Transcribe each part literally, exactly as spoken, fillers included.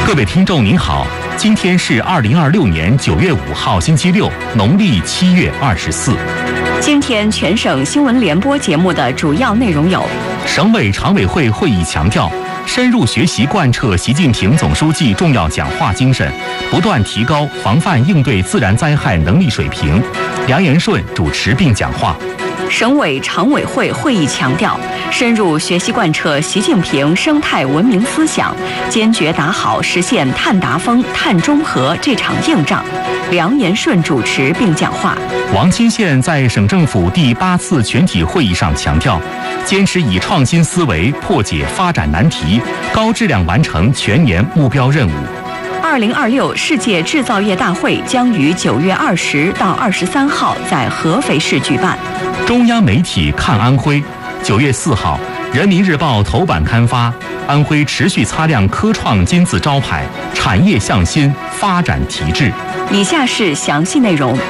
各位听众您好，今天是二零二六年九月五号星期六，农历七月二十四。 今天全省新闻联播节目的主要内容有： 省委常委会会议强调，深入学习贯彻习近平总书记重要讲话精神，不断提高防范应对自然灾害能力水平。梁延顺主持并讲话。 省委常委会会议强调，深入学习贯彻习近平生态文明思想，坚决打好实现碳达峰、碳中和这场硬仗。梁延顺主持并讲话。 王钦宪在省政府第八次全体会议上强调，坚持以创新思维破解发展难题，高质量完成全年目标任务。 二零二六世界制造业大会将于九月二十到二十三号在合肥市举办。 中央媒体看安徽，九月四号，《人民日报》头版刊发：安徽持续擦亮科创金字招牌，产业向新，发展提质。 以下是详细内容。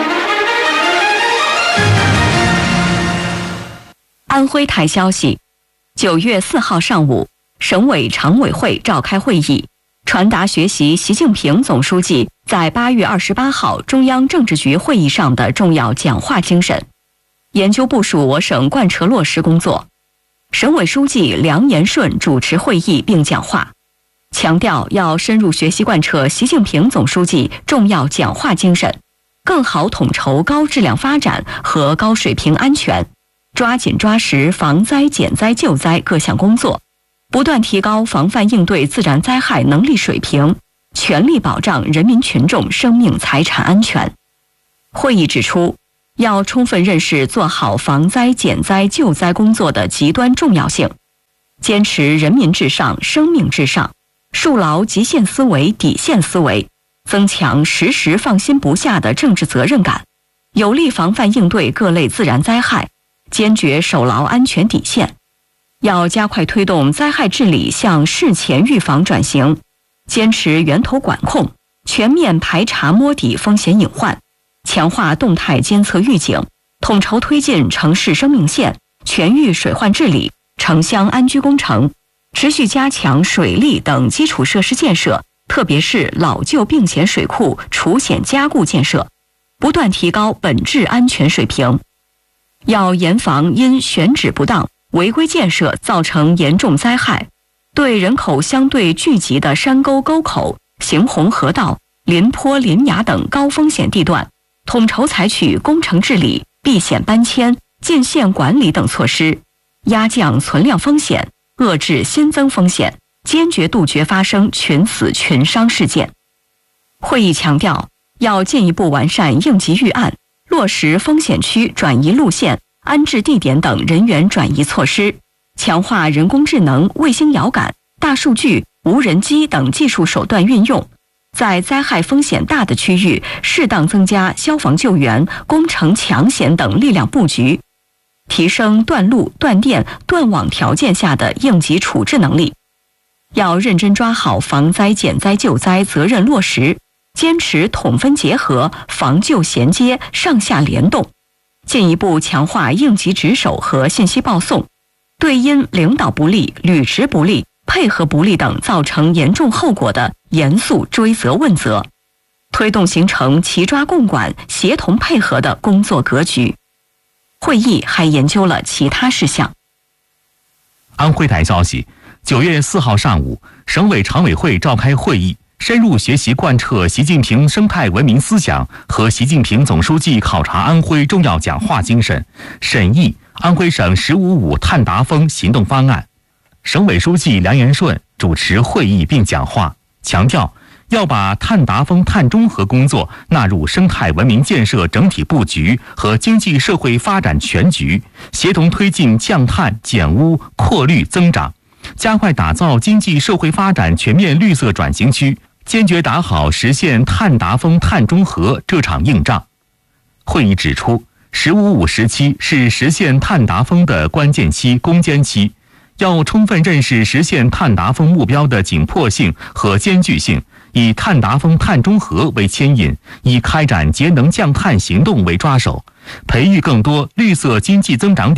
安徽台消息，九月四号上午，省委常委会召开会议，传达学习习近平总书记在八月二十八号中央政治局会议上的重要讲话精神，研究部署我省贯彻落实工作。省委书记梁延顺主持会议并讲话，强调要深入学习贯彻习近平总书记重要讲话精神，更好统筹高质量发展和高水平安全，抓紧抓实防灾减灾救灾各项工作，不断提高防范应对自然灾害能力水平，全力保障人民群众生命财产安全。会议指出，要充分认识做好防灾减灾救灾工作的极端重要性，坚持人民至上、生命至上，树牢极限思维、底线思维，增强时时放心不下的政治责任感，有力防范应对各类自然灾害，坚决守牢安全底线。要加快推动灾害治理向事前预防转型，坚持源头管控，全面排查摸底风险隐患，强化动态监测预警，统筹推进城市生命线、全域水患治理、城乡安居工程，持续加强水利等基础设施建设，特别是老旧并险水库除险加固建设，不断提高本质安全水平。要严防因选址不当、违规建设造成严重灾害，对人口相对聚集的山沟沟口、行洪河道、林坡林崖等高风险地段，统筹采取工程治理、避险搬迁、进线管理等措施，压降存量风险，遏制新增风险，坚决杜绝发生群死群伤事件。会议强调，要进一步完善应急预案，落实风险区转移路线、安置地点等人员转移措施，强化人工智能、卫星遥感、大数据、无人机等技术手段运用，在灾害风险大的区域适当增加消防救援、工程抢险等力量布局，提升断路、断电、断网条件下的应急处置能力。要认真抓好防灾减灾救灾责任落实，坚持统分结合、防救衔接、上下联动，进一步强化应急值守和信息报送，对因领导不力、履职不力、配合不力等造成严重后果的严肃追责问责，推动形成齐抓共管、协同配合的工作格局。会议还研究了其他事项。 安徽台消息，九月四号上午，省委常委会召开会议，深入学习贯彻习近平生态文明思想和习近平总书记考察安徽重要讲话精神，审议安徽省“十五五”碳达峰行动方案。省委书记梁延顺主持会议并讲话，强调要把碳达峰、碳中和工作纳入生态文明建设整体布局和经济社会发展全局，协同推进降碳、减污、扩绿增长，加快打造经济社会发展全面绿色转型区，坚决打好实现碳达峰、碳中和这场硬仗。会议指出，“十五五”时期是实现碳达峰的关键期、攻坚期，要充分认识实现碳达峰目标的紧迫性和艰巨性，以碳达峰、碳中和为牵引，以开展节能降碳行动为抓手，培育更多绿色经济增长点，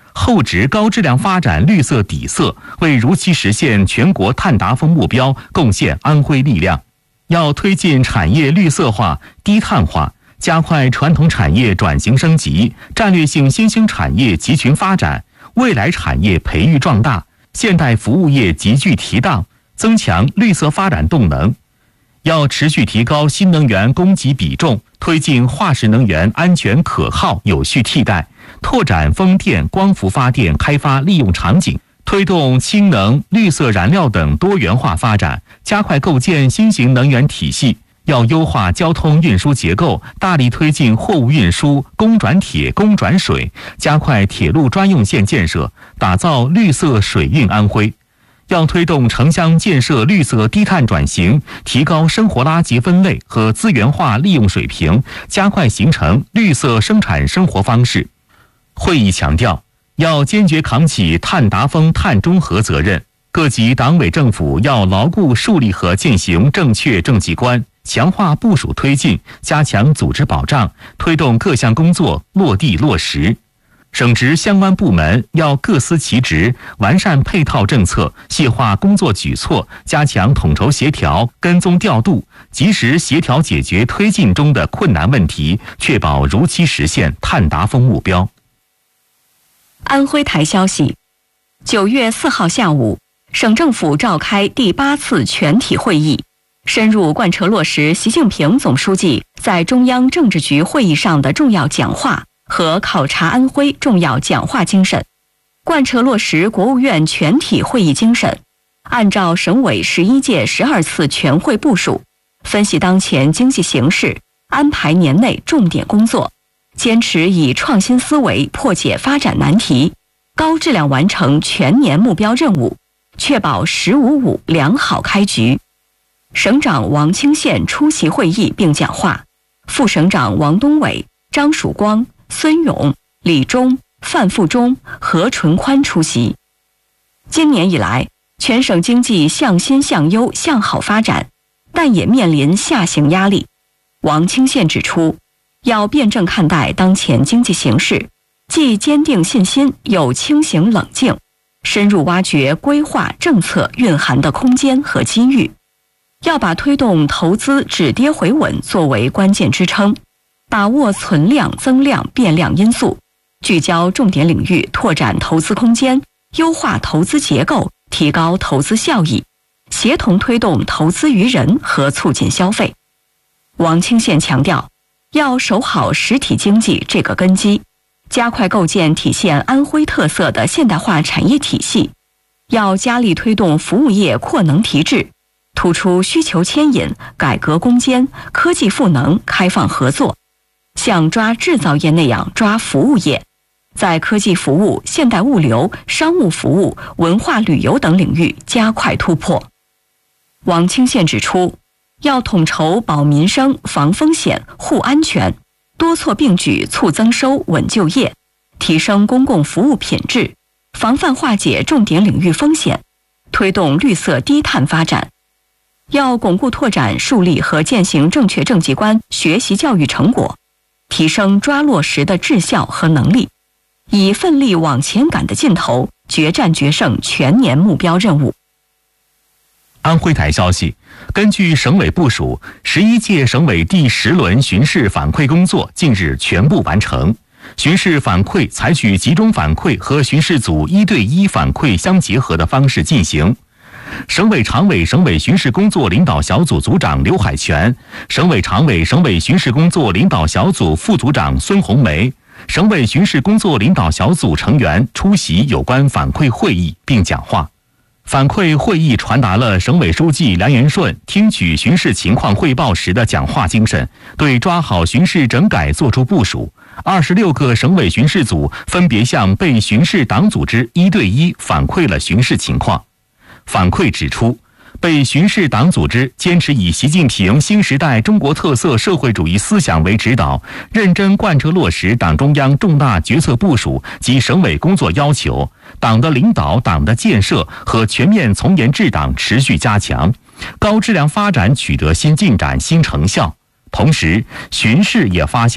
厚植高质量发展绿色底色，为如期实现全国碳达峰目标贡献安徽力量。要推进产业绿色化、低碳化，加快传统产业转型升级，战略性新兴产业集群发展，未来产业培育壮大，现代服务业集聚提档，增强绿色发展动能。要持续提高新能源供给比重，推进化石能源安全可靠有序替代，拓展风电、光伏发电开发利用场景，推动氢能、绿色燃料等多元化发展，加快构建新型能源体系。要优化交通运输结构，大力推进货物运输、公转铁、公转水，加快铁路专用线建设，打造绿色水运安徽。要推动城乡建设绿色低碳转型，提高生活垃圾分类和资源化利用水平，加快形成绿色生产生活方式。会议强调，要坚决扛起碳达峰、碳中和责任，各级党委政府要牢固树立和践行正确政绩观，强化部署推进，加强组织保障，推动各项工作落地落实。省直相关部门要各司其职，完善配套政策，细化工作举措，加强统筹协调、跟踪调度，及时协调解决推进中的困难问题，确保如期实现碳达峰目标。 安徽台消息，九月四号下午，省政府召开第八次全体会议，深入贯彻落实习近平总书记在中央政治局会议上的重要讲话和考察安徽重要讲话精神，贯彻落实国务院全体会议精神，按照省委十一届十二次全会部署，分析当前经济形势，安排年内重点工作，坚持以创新思维破解发展难题，高质量完成全年目标任务，确保“十五五”良好开局。省长王清县出席会议并讲话，副省长王东伟、张曙光、孙勇、李忠、范富忠、何纯宽出席。今年以来，全省经济向新向优向好发展，但也面临下行压力。王清县指出，要辩证看待当前经济形势，既坚定信心又清醒冷静，深入挖掘规划政策蕴含的空间和机遇。要把推动投资止跌回稳作为关键支撑，把握存量、增量、变量因素，聚焦重点领域，拓展投资空间，优化投资结构，提高投资效益，协同推动投资于人和促进消费。王清县强调，要守好实体经济这个根基，加快构建体现安徽特色的现代化产业体系，要加力推动服务业扩能提质，突出需求牵引、改革攻坚、科技赋能、开放合作，像抓制造业那样抓服务业，在科技服务、现代物流、商务服务、文化旅游等领域加快突破。王清县指出，要统筹保民生、防风险、护安全，多措并举促增收、稳就业，提升公共服务品质，防范化解重点领域风险，推动绿色低碳发展。要巩固拓展树立和践行正确政绩观学习教育成果，提升抓落实的质效和能力，以奋力往前赶的劲头决战决胜全年目标任务。 安徽台消息，根据省委部署，十一届省委第十轮巡视反馈工作近日全部完成。巡视反馈采取集中反馈和巡视组一对一反馈相结合的方式进行。省委常委、省委巡视工作领导小组组长刘海泉，省委常委、省委巡视工作领导小组副组长孙红梅，省委巡视工作领导小组成员出席有关反馈会议并讲话。反馈会议传达了省委书记梁延顺听取巡视情况汇报时的讲话精神，对抓好巡视整改作出部署。二十六个省委巡视组分别向被巡视党组织一对一反馈了巡视情况。反馈指出，被巡视党组织坚持以习近平新时代中国特色社会主义思想为指导，认真贯彻落实党中央重大决策部署及省委工作要求，党的领导、党的建设和全面从严治党持续加强，高质量发展取得新进展、新成效。同时，巡视也发现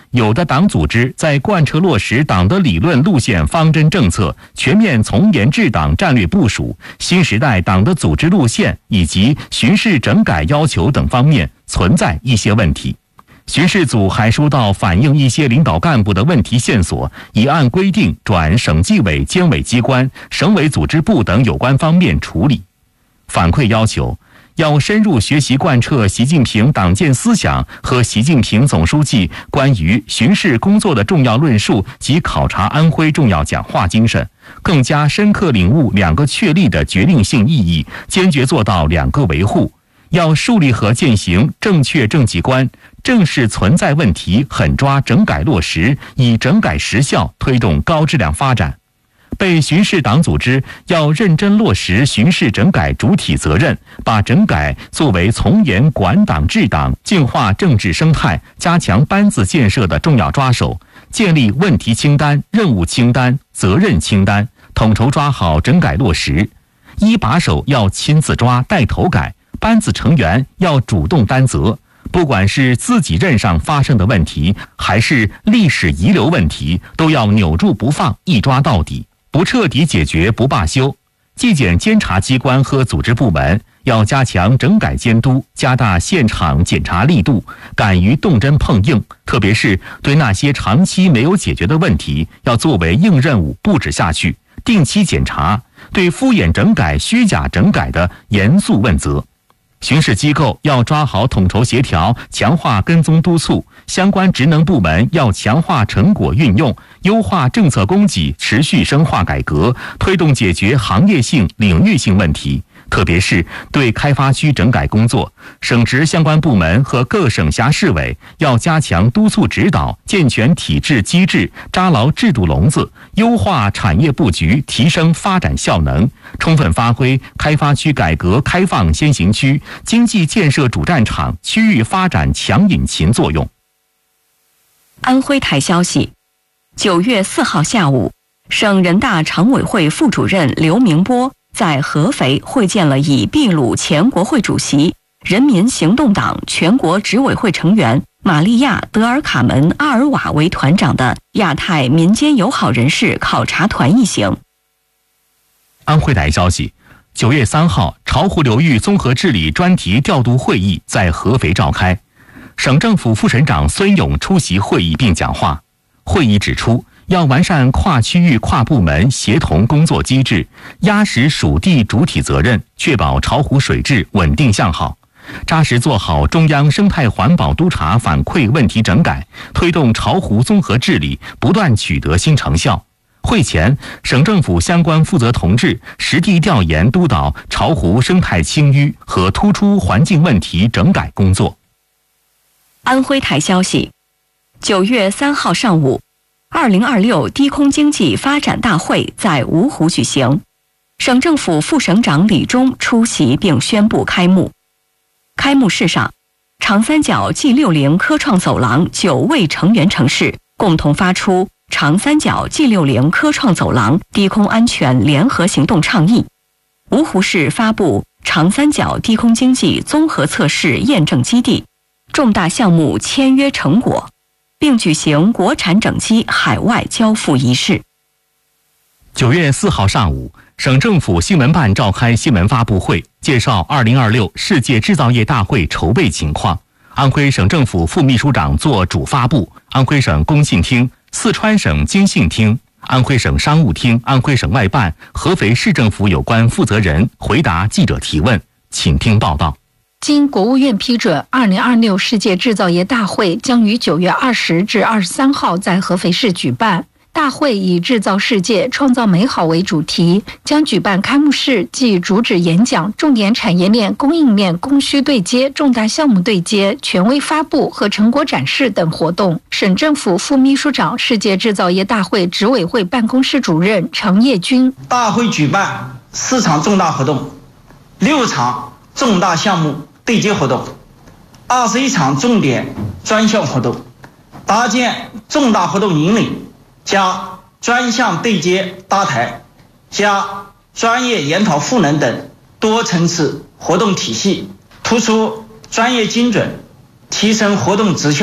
有的党组织在贯彻落实党的理论路线、方针政策、全面从严治党战略部署、新时代党的组织路线以及巡视整改要求等方面存在一些问题。巡视组还收到反映一些领导干部的问题线索，已按规定转省纪委监委机关、省委组织部等有关方面处理。反馈要求要深入学习贯彻习近平党建思想和习近平总书记关于巡视工作的重要论述及考察安徽重要讲话精神，更加深刻领悟两个确立的决定性意义，坚决做到两个维护。要树立和践行正确政绩观，正视存在问题，狠抓整改落实，以整改实效推动高质量发展。被巡视党组织要认真落实巡视整改主体责任，把整改作为从严管党治党、净化政治生态、加强班子建设的重要抓手，建立问题清单、任务清单、责任清单，统筹抓好整改落实。一把手要亲自抓、带头改，班子成员要主动担责。不管是自己任上发生的问题，还是历史遗留问题，都要扭住不放，一抓到底，不彻底解决不罢休。纪检监察机关和组织部门要加强整改监督，加大现场检查力度，敢于动真碰硬，特别是对那些长期没有解决的问题，要作为硬任务布置下去，定期检查，对敷衍整改、虚假整改的严肃问责。巡视机构要抓好统筹协调，强化跟踪督促，相关职能部门要强化成果运用，优化政策供给，持续深化改革，推动解决行业性、领域性问题。特别是对开发区整改工作，省直相关部门和各省辖市委要加强督促指导，健全体制机制，扎牢制度笼子，优化产业布局，提升发展效能，充分发挥开发区改革开放先行区、经济建设主战场、区域发展强引擎作用。 安徽台消息，九月四号下午，省人大常委会副主任刘明波在合肥会见了以秘鲁前国会主席、人民行动党全国执委会成员玛利亚·德尔卡门·阿尔瓦为团长的亚太民间友好人士考察团一行。 安徽台消息，九月三号，巢湖流域综合治理专题调度会议在合肥召开，省政府副省长孙勇出席会议并讲话。会议指出，要完善跨区域跨部门协同工作机制，压实属地主体责任，确保巢湖水质稳定向好，扎实做好中央生态环保督察反馈问题整改，推动巢湖综合治理不断取得新成效。会前，省政府相关负责同志实地调研督导巢湖生态清淤和突出环境问题整改工作。 安徽台消息，九月三号上午，二零二六低空经济发展大会在芜湖举行，省政府副省长李忠出席并宣布开幕。开幕式上，长三角 G 六十 科创走廊九位成员城市共同发出长三角 G 六十 科创走廊低空安全联合行动倡议。芜湖市发布长三角低空经济综合测试验证基地重大项目签约成果，并举行国产整机海外交付仪式。 九月四号上午，省政府新闻办召开新闻发布会，介绍二零二六世界制造业大会筹备情况。安徽省政府副秘书长做主发布，安徽省工信厅、四川省经信厅、安徽省商务厅、安徽省外办、合肥市政府有关负责人回答记者提问，请听报道。 经国务院批准，二零二六世界制造业大会将于九月二十至二十三号在合肥市举办。大会以制造世界、创造美好为主题，将举办开幕式暨主旨演讲、重点产业链、供应链供需对接、重大项目对接、权威发布和成果展示等活动。省政府副秘书长、世界制造业大会执委会办公室主任常业军： 大会举办四场重大活动，六场重大项目对接活动，二十一场重点专项活动，搭建重大活动引领加专项对接搭台加专业研讨赋能等多层次活动体系，突出专业精准，提升活动质效。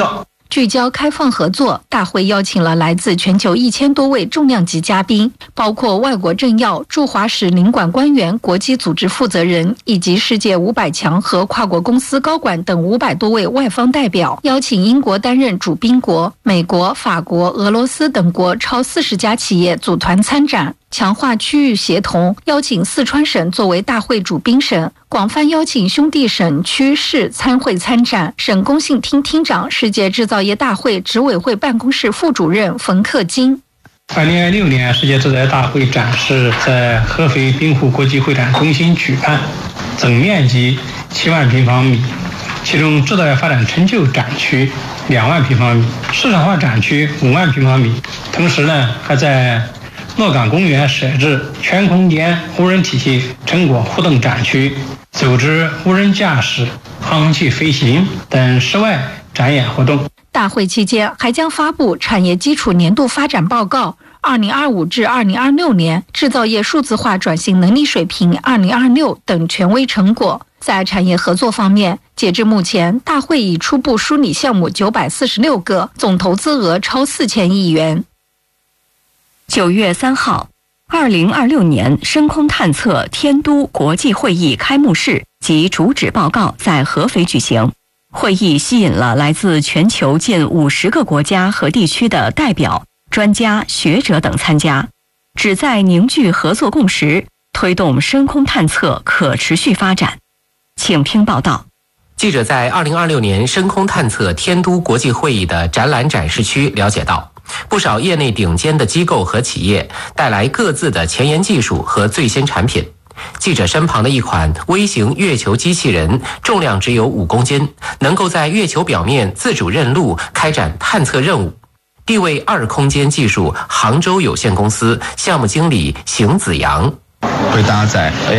聚焦开放合作，大会邀请了来自全球一千多位重量级嘉宾，包括外国政要、驻华使领馆官员、国际组织负责人以及世界五百强和跨国公司高管等五百多位外方代表。邀请英国担任主宾国，美国、法国、俄罗斯等国超四十家企业组团参展。强化区域协同，邀请四川省作为大会主宾省，广泛邀请兄弟省区市参会参展。省工信厅厅长、世界制造业大会执委会办公室副主任冯克金。 二零二六年世界制造业大会展示在合肥滨湖国际会展中心举办，总面积七万平方米，其中制造业发展成就展区两万平方米，市场化展区五万平方米。同时呢，还在诺岗公园设置全空间无人体系成果互动展区，组织无人驾驶、航空器飞行等室外展演活动。 大会期间还将发布产业基础年度发展报告二零二五至二零二六年制造业数字化转型能力水平二零二六等权威成果。在产业合作方面，截至目前，大会已初步梳理项目九百四十六个，总投资额超四千亿元。 九月三号，二零二六年深空探测天都国际会议开幕式及主旨报告在合肥举行。会议吸引了来自全球近五十个国家和地区的代表、专家、学者等参加，旨在凝聚合作共识，推动深空探测可持续发展。请听报道。 记者在二零二六年深空探测天都国际会议的展览展示区了解到，不少业内顶尖的机构和企业带来各自的前沿技术和最新产品。记者身旁的一款微型月球机器人，重量只有五公斤，能够在月球表面自主认路，开展探测任务。地位二空间技术杭州有限公司项目经理邢子阳。 会搭载